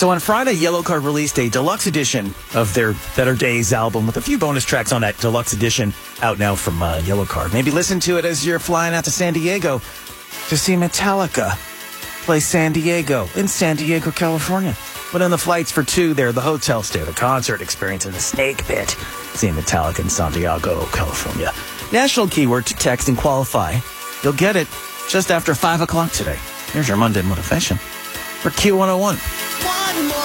So on Friday, Yellowcard released a deluxe edition of their Better Days album with a few bonus tracks on that deluxe edition out now from Yellowcard. Maybe listen to it as you're flying out to San Diego to see Metallica play San Diego in San Diego, California. But on the flights for two there, the hotel stay, the concert experience in the Snake Pit, seeing Metallica in Santiago, California. National keyword to text and qualify. You'll get it just after 5 o'clock today. Here's your Monday motivation for Q101.